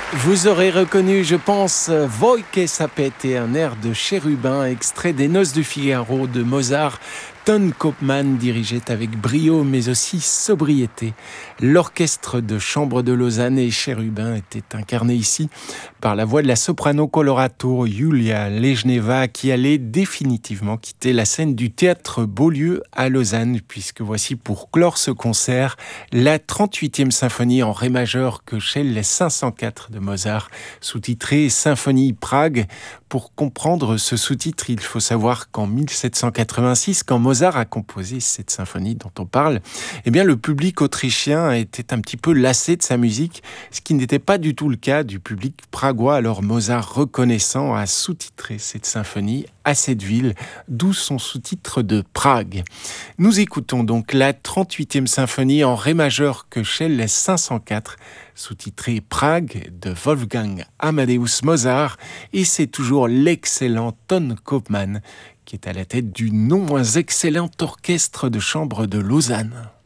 Vous aurez reconnu, je pense, Voi che sapete, un air de Chérubin, extrait des Noces de Figaro de Mozart. Ton Koopman dirigeait avec brio mais aussi sobriété. L'orchestre de chambre de Lausanne et Chérubin était incarné ici par la voix de la soprano colorato Julia Lejneva qui allait définitivement quitter la scène du théâtre Beaulieu à Lausanne puisque voici pour clore ce concert la 38e symphonie en ré majeur que Köchel 504 de Mozart, sous-titrée Symphonie Prague. Pour comprendre ce sous-titre, il faut savoir qu'en 1786, quand Mozart a composé cette symphonie dont on parle, eh bien le public autrichien était un petit peu lassé de sa musique, ce qui n'était pas du tout le cas du public pragois. Alors Mozart, reconnaissant, a sous-titré cette symphonie à cette ville, d'où son sous-titre de Prague. Nous écoutons donc la 38e symphonie en ré majeur Köchel 504, sous-titré Prague de Wolfgang Amadeus Mozart, et c'est toujours l'excellent Ton Koopman qui est à la tête du non moins excellent orchestre de chambre de Lausanne.